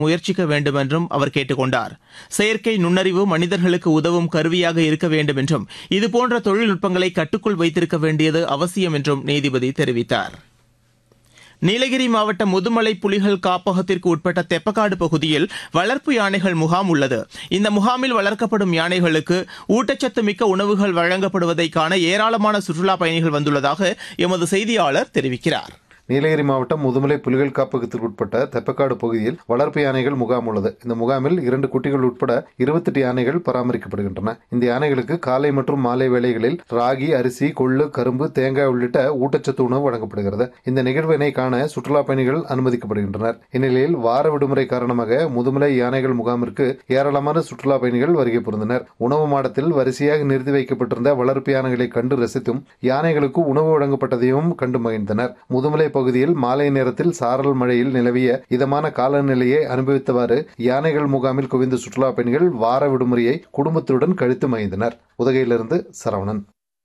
முயற்சிக்க வேண்டும் என்றும் அவர் கேட்டுக் கொண்டார். செயற்கை நுண்ணறிவு மனிதர்களுக்கு உதவும் கருவியாக இருக்க வேண்டும் என்றும் இதுபோன்ற தொழில்நுட்பங்களை கட்டுக்குள் வைத்திருக்க வேண்டியது அவசியம் என்றும் நீதிபதி தெரிவித்தார். நீலகிரி மாவட்டம் முதுமலை புலிகள் காப்பகத்திற்கு உட்பட்ட தெப்பக்காடு பகுதியில் வளர்ப்பு யானைகள் முகாம் உள்ளது. இந்த முகாமில் வளர்க்கப்படும் யானைகளுக்கு ஊட்டச்சத்து மிக்க உணவுகள் வழங்கப்படுவதை காண ஏராளமான சுற்றுலாப் பயணிகள் வந்துள்ளதாக எமது செய்தியாளர் தெரிவிக்கிறார். நீலகிரி மாவட்டம் முதுமலை புலிகள் காப்பகத்திற்கு உட்பட்ட தெப்பக்காடு பகுதியில் வளர்ப்பு யானைகள் முகாம் உள்ளது. இந்த முகாமில் 2 குட்டிகள் உட்பட 28 யானைகள் பராமரிக்கப்படுகின்றன. இந்த யானைகளுக்கு காலை மற்றும் மாலை வேளைகளில் ராகி, அரிசி, கொள்ளு, கரும்பு, தேங்காய் உள்ளிட்ட ஊட்டச்சத்து உணவு வழங்கப்படுகிறது. இந்த நிகழ்வினை காண சுற்றுலா பயணிகள் அனுமதிக்கப்படுகின்றனர். இந்நிலையில் வார விடுமுறை காரணமாக முதுமலை யானைகள் முகாமிற்கு ஏராளமான சுற்றுலா பயணிகள் வருகை புரிந்தனர். உணவு மாடத்தில் வரிசையாக நிறுத்தி வைக்கப்பட்டிருந்த வளர்ப்பு யானைகளை கண்டு ரசித்தும் யானைகளுக்கு உணவு வழங்கப்பட்டதையும் கண்டு மகிழ்ந்தனர். முதுமலை பகுதியில் மாலை நேரத்தில் சாரல் மழையில் நிலவிய இதமான காலநிலையை அனுபவித்தவாறு யானைகள் முகாமில் குவிந்த சுற்றுலா பயணிகள் வார விடுமுறையை குடும்பத்துடன் கழித்து மகிழ்ந்தனர். உதகையிலிருந்து சரவணன்.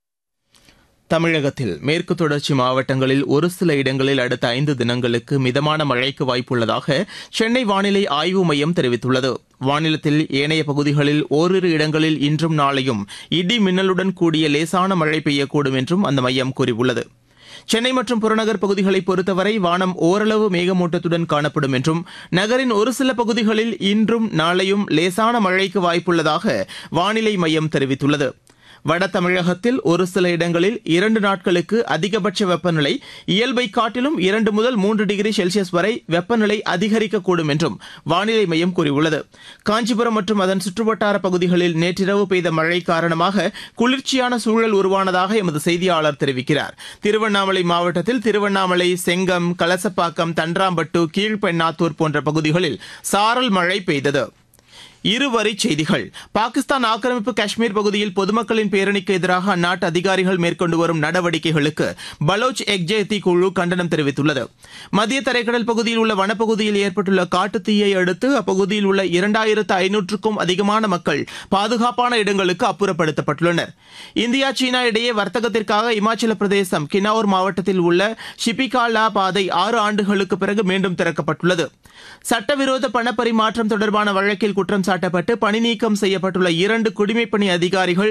தமிழகத்தில் மேற்கு தொடர்ச்சி மாவட்டங்களில் ஒரு சில இடங்களில் அடுத்த 5 தினங்களுக்கு மிதமான மழைக்கு வாய்ப்புள்ளதாக சென்னை வானிலை ஆய்வு மையம் தெரிவித்துள்ளது. மாநிலத்தில் ஏனைய பகுதிகளில் ஓரிரு இடங்களில் இன்றும் நாளையும் இடி மின்னலுடன் கூடிய லேசான மழை பெய்யக்கூடும் என்றும் அந்த மையம் கூறியுள்ளது. சென்னை மற்றும் புறநகர் பகுதிகளை பொறுத்தவரை வானம் ஓரளவு மேகமூட்டத்துடன் காணப்படும் என்றும் நகரின் ஒரு சில பகுதிகளில் இன்றும் நாளையும் லேசான மழைக்கு வாய்ப்புள்ளதாக வானிலை மையம் தெரிவித்துள்ளது. வட தமிழகத்தில் ஒரு சில இடங்களில் 2 நாட்களுக்கு அதிகபட்ச வெப்பநிலை இயல்பை காட்டிலும் 2 முதல் 3 டிகிரி செல்சியஸ் வரை வெப்பநிலை அதிகரிக்கக்கூடும் என்றும் வானிலை மையம் கூறியுள்ளது. காஞ்சிபுரம் மற்றும் அதன் சுற்றுவட்டார பகுதிகளில் நேற்றிரவு பெய்த மழை காரணமாக குளிர்ச்சியான சூழல் உருவானதாக எமது செய்தியாளர் தெரிவிக்கிறார். திருவண்ணாமலை மாவட்டத்தில் திருவண்ணாமலை, செங்கம், கலசப்பாக்கம், தன்றாம்பட்டு, கீழ்பெண்ணாத்தூர் போன்ற பகுதிகளில் சாரல் மழை பெய்தது. இருவரிச் செய்திகள். பாகிஸ்தான் ஆக்கிரமிப்பு காஷ்மீர் பகுதியில் பொதுமக்களின் பேரணிக்கு எதிராக அந்நாட்டு அதிகாரிகள் மேற்கொண்டு வரும் நடவடிக்கைகளுக்கு பலோச் எக்ஜெயத்தி குழு கண்டனம் தெரிவித்துள்ளது. மத்திய தரைக்கடல் பகுதியில் உள்ள வனப்பகுதியில் ஏற்பட்டுள்ள காட்டுத்தீயை அடுத்து அப்பகுதியில் உள்ள 2500க்கும் அதிகமான மக்கள் பாதுகாப்பான இடங்களுக்கு அப்புறப்படுத்தப்பட்டுள்ளனர். இந்தியா சீனா இடையே வர்த்தகத்திற்காக இமாச்சல பிரதேசம் கின்னௌர் மாவட்டத்தில் உள்ள ஷிபிகாலா பாதை 6 ஆண்டுகளுக்கு பிறகு மீண்டும் திறக்கப்பட்டுள்ளது. சட்டவிரோத பணப்பரிமாற்றம் தொடர்பான வழக்கில் குற்றம் சாட்டப்பட்டு பணி நீக்கம் செய்யப்பட்டுள்ள 2 குடிமைப்பணி அதிகாரிகள்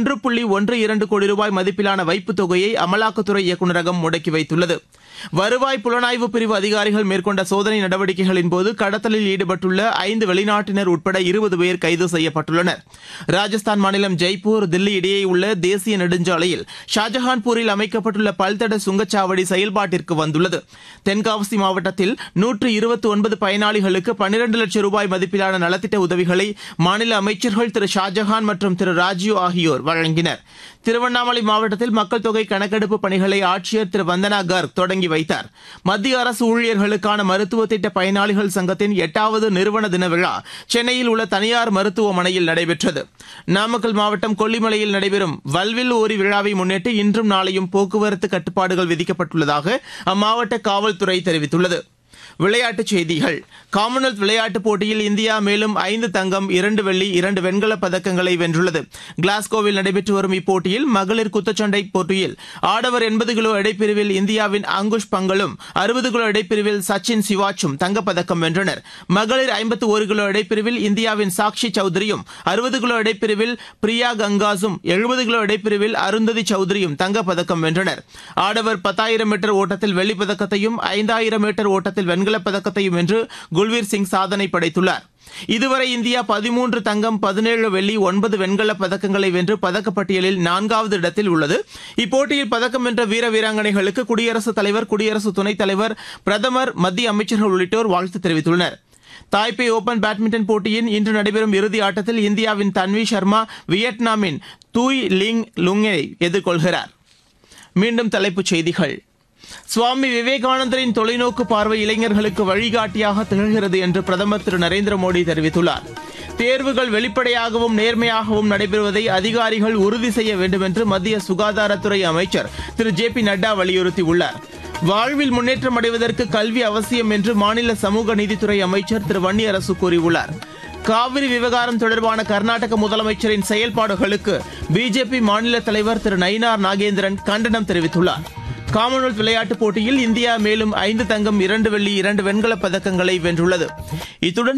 1.12 கோடி ரூபாய் மதிப்பிலான வைப்புத் தொகையை அமலாக்கத்துறை இயக்குநரகம் முடக்கி வைத்துள்ளது. வருவாய் புலனாய்வு பிரிவு அதிகாரிகள் மேற்கொண்ட சோதனை நடவடிக்கைகளின் போது கடத்தலில் ஈடுபட்டுள்ள 5 வெளிநாட்டினர் உட்பட 20 பேர் கைது செய்யப்பட்டுள்ளனர். ராஜஸ்தான் மாநிலம் ஜெய்ப்பூர், தில்லி இடையே உள்ள தேசிய நெடுஞ்சாலையில் ஷாஜஹான்பூரில் அமைக்கப்பட்டுள்ள பல்தட சுங்கச்சாவடி செயல்பாட்டிற்கு வந்துள்ளது. தென்காசி மாவட்டத்தில் 129 பயனாளிகளுக்கு 12 லட்சம் ரூபாய் மதிப்பிலான நலத்திட்ட உதவிகளை மாநில அமைச்சர்கள் திரு ஷாஜஹான் மற்றும் திரு ராஜீவ் ஆகியோர் வழங்கினர். திருவண்ணாமலை மாவட்டத்தில் மக்கள் தொகை கணக்கெடுப்பு பணிகளை ஆட்சியர் திரு வந்தனா கர்க் தொடங்கி வைத்தார். மத்திய அரசு ஊழியர்களுக்கான மருத்துவ திட்ட பயனாளிகள் சங்கத்தின் 8வது நிறுவன தின விழா சென்னையில் உள்ள தனியார் மருத்துவமனையில் நடைபெற்றது. நாமக்கல் மாவட்டம் கொல்லிமலையில் நடைபெறும் வல்வில் ஓரி விழாவை முன்னிட்டு இன்றும் நாளையும் போக்குவரத்து கட்டுப்பாடுகள் விதிக்கப்பட்டுள்ளதாக அம்மாவட்ட காவல்துறை தெரிவித்துள்ளது. விளையாட்டுச் செய்திகள். காமன்வெல்த் விளையாட்டுப் போட்டியில் இந்தியா மேலும் 5 தங்கம், 2 வெள்ளி, 2 வெண்கலப் பதக்கங்களை வென்றுள்ளது. கிளாஸ்கோவில் நடைபெற்று வரும் இப்போட்டியில் மகளிர் குத்துச்சண்டை போட்டியில் ஆடவர் 80 கிலோ எடைப்பிரிவில் இந்தியாவின் அங்குஷ் பங்கலும் 60 கிலோ எடைப்பிரிவில் சச்சின் சிவாச்சும் தங்கப்பதக்கம் வென்றனர். மகளிர் 51 கிலோ எடைப்பிரிவில் இந்தியாவின் சாக்ஷி சௌத்ரியும் 60 கிலோ எடைப்பிரிவில் பிரியா கங்காஸும் 70 கிலோ எடைப்பிரிவில் அருந்ததி சௌத்ரியும் தங்கப்பதக்கம் வென்றனர். ஆடவர் 10,000 மீட்டர் ஓட்டத்தில் வெள்ளிப் பதக்கத்தையும் 5,000 மீட்டர் ஓட்டத்தில் வெண்கலப் பதக்கத்தையும் வென்று குல்வீர் சிங் சாதனை படைத்துள்ளார். இதுவரை இந்தியா 13 தங்கம், 17 வெள்ளி, 9 வெண்கலப் பதக்கங்களை வென்று பதக்கப்பட்டியலில் 4வது இடத்தில் உள்ளது. இப்போட்டியில் பதக்கம் வென்ற வீர வீராங்கனைகளுக்கு குடியரசுத் தலைவர், குடியரசு துணைத் தலைவர், பிரதமர், மத்திய அமைச்சர்கள் உள்ளிட்டோர் வாழ்த்து தெரிவித்துள்ளனர். தாய்பே ஓபன் பேட்மிண்டன் போட்டியின் இன்று நடைபெறும் இறுதி ஆட்டத்தில் இந்தியாவின் தன்வி சர்மா வியட்நாமின் தூய் லிங் லுங்கை எதிர்கொள்கிறார். மீண்டும் தலைப்புச் செய்திகள். சுவாமி விவேகானந்தரின் தொலைநோக்கு பார்வை இளைஞர்களுக்கு வழிகாட்டியாக திகழ்கிறது என்று பிரதமர் திரு நரேந்திர மோடி தெரிவித்துள்ளார். தேர்வுகள் வெளிப்படையாகவும் நேர்மையாகவும் நடைபெறுவதை அதிகாரிகள் உறுதி செய்ய வேண்டும் என்று மத்திய சுகாதாரத்துறை அமைச்சர் திரு ஜே.பி. நட்டா வலியுறுத்தியுள்ளார். வாழ்வில் முன்னேற்றம் அடைவதற்கு கல்வி அவசியம் என்று மாநில சமூக நீதித்துறை அமைச்சர் திரு வன்னியரசு கூறியுள்ளார். காவிரி விவகாரம் தொடர்பான கர்நாடக முதலமைச்சரின் செயல்பாடுகளுக்கு பிஜேபி மாநில தலைவர் திரு நயினார் நாகேந்திரன் கண்டனம் தெரிவித்துள்ளார். காமன்வெல்த் விளையாட்டுப் போட்டியில் இந்தியா மேலும் 5 தங்கம் 2 வெள்ளி 2 வெண்கலப் பதக்கங்களை வென்றுள்ளது. இத்துடன்